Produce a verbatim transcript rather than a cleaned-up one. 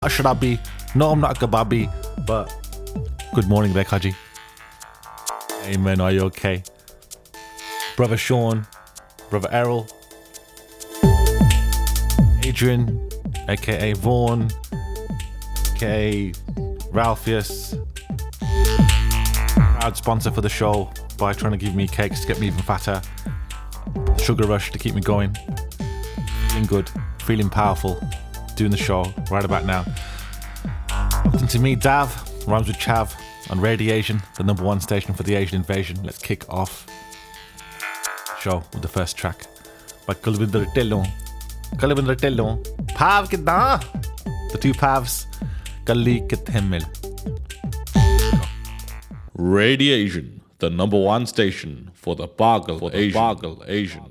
a shrabi. No, I'm not a kebabi. But good morning, Bekaji. Hey man, are you okay? Brother Sean, Brother Errol, Adrian, aka Vaughn, aka Ralphius, proud sponsor for the show by trying to give me cakes to get me even fatter. Sugar rush to keep me going. Feeling good, feeling powerful, doing the show right about now. Welcome to me, Dav, rhymes with Chav, on Radiation, the number one station for the Asian invasion. Let's kick off the show with the first track by Kulvinder Tillon. Kulvinder Tillon. Pav Kidna! The two Pavs. Gali Kithemil. Radiation, the number one station for the Bargal Asian. Bargal Asian.